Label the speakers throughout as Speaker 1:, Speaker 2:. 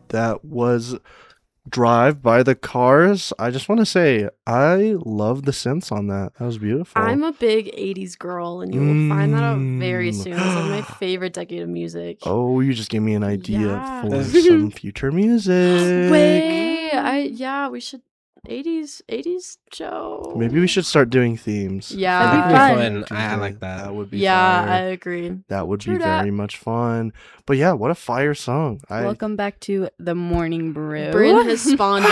Speaker 1: That was Drive by the Cars. I just want to say, I love the synths on that. That was beautiful.
Speaker 2: I'm a big 80s girl, and you will find that out very
Speaker 1: Mm.
Speaker 2: soon. It's like my favorite decade of music.
Speaker 1: Oh, you just gave me an idea
Speaker 2: Yeah.
Speaker 1: for some future music.
Speaker 2: Wait, we should 80s show.
Speaker 1: Maybe we should start doing themes.
Speaker 2: Yeah.
Speaker 3: That'd be
Speaker 4: That'd
Speaker 3: fun.
Speaker 4: I like that.
Speaker 1: That would be
Speaker 2: Yeah, I
Speaker 1: fire.
Speaker 2: agree.
Speaker 1: That would
Speaker 2: True
Speaker 1: be
Speaker 2: dat.
Speaker 1: very much fun. But yeah, what a fire song.
Speaker 3: Welcome back to the Morning Brew.
Speaker 2: Bryn has spawned in.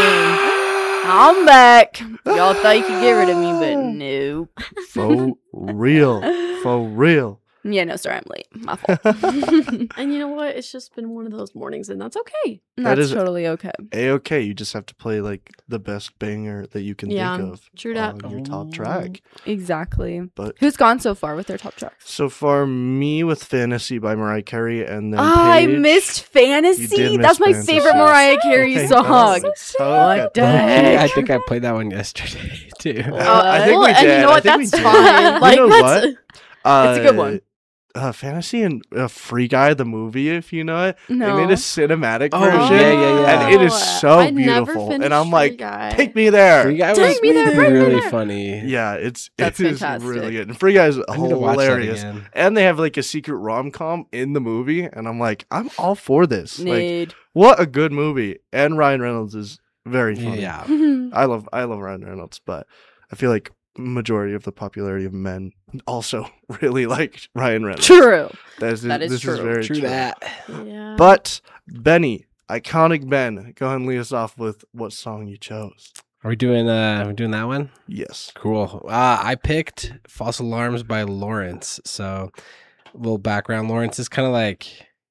Speaker 3: I'm back. Y'all thought you could get rid of me, but no.
Speaker 1: For real. For real.
Speaker 3: Yeah, no, sorry, I'm late. My fault.
Speaker 2: And you know what? It's just been one of those mornings, and that's okay.
Speaker 1: That
Speaker 3: That's
Speaker 1: is-
Speaker 3: totally okay.
Speaker 1: A-okay, you just have to play like the best banger that you can
Speaker 2: Yeah,
Speaker 1: think of
Speaker 2: true dat.
Speaker 1: on your top track.
Speaker 3: Exactly.
Speaker 1: But
Speaker 3: Who's gone so far with their top tracks?
Speaker 1: so far, me with Fantasy by Mariah Carey, and then
Speaker 3: I
Speaker 1: Paige.
Speaker 3: missed
Speaker 1: You
Speaker 3: Fantasy.
Speaker 1: did miss
Speaker 3: That's my
Speaker 1: Fantasy.
Speaker 3: favorite Mariah Carey
Speaker 1: Okay,
Speaker 3: song.
Speaker 1: that's so
Speaker 3: What
Speaker 1: good.
Speaker 3: the heck?
Speaker 4: I think I played that one yesterday too.
Speaker 1: I think
Speaker 2: well,
Speaker 1: we
Speaker 2: and
Speaker 1: did.
Speaker 2: you know
Speaker 1: I
Speaker 2: what?
Speaker 1: think we
Speaker 2: That's
Speaker 1: did.
Speaker 2: fine.
Speaker 1: You
Speaker 2: Like
Speaker 1: know
Speaker 2: that's
Speaker 1: It's
Speaker 3: a good one.
Speaker 1: Fantasy and Free Guy, the movie, if you know it.
Speaker 3: No.
Speaker 1: They made a cinematic
Speaker 4: Oh,
Speaker 1: version.
Speaker 4: yeah.
Speaker 1: And it is so
Speaker 2: I never
Speaker 1: beautiful.
Speaker 2: finished
Speaker 1: And I'm
Speaker 2: Free
Speaker 1: like,
Speaker 2: Guy.
Speaker 1: take me there.
Speaker 4: Free Guy
Speaker 2: Take
Speaker 4: was
Speaker 2: me there, bring me
Speaker 4: really
Speaker 2: there.
Speaker 4: funny.
Speaker 1: Yeah, it's
Speaker 3: That's
Speaker 1: it is
Speaker 3: fantastic.
Speaker 1: really good. And Free Guy is
Speaker 4: I need to watch that
Speaker 1: hilarious.
Speaker 4: again.
Speaker 1: And they have like a secret rom-com in the movie. And I'm like, I'm all for this. Like,
Speaker 3: Need.
Speaker 1: what a good movie. And Ryan Reynolds is very funny.
Speaker 4: Yeah.
Speaker 1: I love Ryan Reynolds, but I feel like majority of the popularity of men also really like Ryan Reynolds.
Speaker 3: True.
Speaker 1: That is
Speaker 3: This is true.
Speaker 1: very
Speaker 4: True that.
Speaker 2: Yeah.
Speaker 1: But Benny, iconic Ben, go ahead and lead us off with what song you chose.
Speaker 4: Are we doing that one?
Speaker 1: Yes.
Speaker 4: Cool. I picked False Alarms by Lawrence. So a little background. Lawrence is kind of like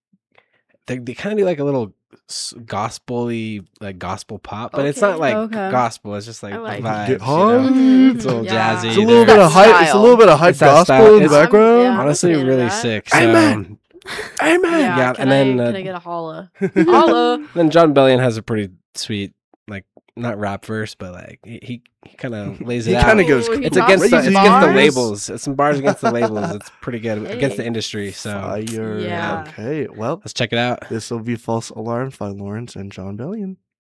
Speaker 4: they kind of do like a little gospel-y, like gospel pop, but it's not
Speaker 2: Okay.
Speaker 4: like
Speaker 3: Okay.
Speaker 4: gospel. It's just like
Speaker 2: I like
Speaker 4: vibes,
Speaker 1: it.
Speaker 4: you
Speaker 1: Huh?
Speaker 4: know?
Speaker 3: Mhm.
Speaker 4: It's a little
Speaker 2: Yeah.
Speaker 4: jazzy.
Speaker 1: It's a little
Speaker 4: there.
Speaker 1: bit of
Speaker 3: That
Speaker 1: hype. It's a
Speaker 3: style.
Speaker 1: little bit of hype
Speaker 4: It's that
Speaker 1: gospel
Speaker 4: style.
Speaker 1: in the
Speaker 4: It's-
Speaker 1: background.
Speaker 2: Yeah.
Speaker 4: Honestly,
Speaker 2: I'm a fan of
Speaker 4: really
Speaker 2: that.
Speaker 4: sick. So,
Speaker 1: Amen. Amen.
Speaker 2: Yeah,
Speaker 4: Yeah,
Speaker 2: can
Speaker 4: and then,
Speaker 2: can I get a holla?
Speaker 3: Holla.
Speaker 4: then John Bellion has a pretty sweet, like not rap verse, but like he kind of lays it
Speaker 1: He
Speaker 4: out.
Speaker 1: kind of goes.
Speaker 2: Ooh, he
Speaker 4: It's
Speaker 2: drops
Speaker 4: against
Speaker 2: some
Speaker 4: it's against the
Speaker 2: bars.
Speaker 4: labels. It's some bars against the labels. It's pretty good against the
Speaker 2: Hey.
Speaker 4: industry. So
Speaker 1: Fire.
Speaker 2: Yeah.
Speaker 1: Okay. Well,
Speaker 4: let's check it out.
Speaker 1: this will be False Alarms by Lawrence and John Bellion.